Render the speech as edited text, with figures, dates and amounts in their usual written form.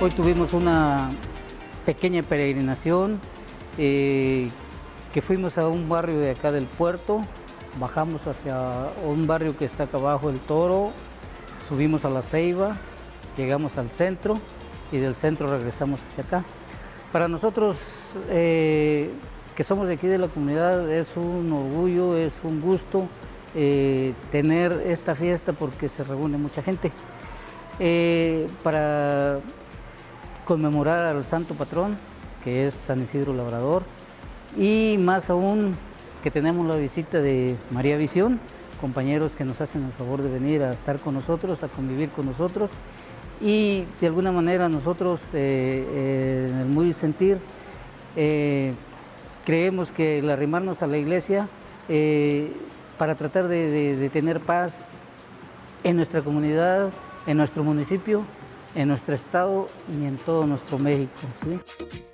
Hoy tuvimos una pequeña peregrinación que fuimos a un barrio de acá del puerto, bajamos hacia un barrio que está acá abajo, El Toro, subimos a La Ceiba, llegamos al centro y del centro regresamos hacia acá. Para nosotros que somos de aquí de la comunidad es un orgullo, es un gusto tener esta fiesta porque se reúne mucha gente. Para conmemorar al santo patrón, que es San Isidro Labrador, y más aún que tenemos la visita de María Visión, compañeros que nos hacen el favor de venir a estar con nosotros, a convivir con nosotros, y de alguna manera nosotros en el muy sentir creemos que el arrimarnos a la iglesia para tratar de tener paz en nuestra comunidad, en nuestro municipio, en nuestro estado y en todo nuestro México, ¿sí?